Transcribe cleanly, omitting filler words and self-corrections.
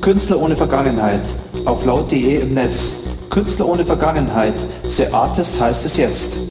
Künstler ohne Vergangenheit. Auf laut.de im Netz. Künstler ohne Vergangenheit. The Artist heißt es jetzt.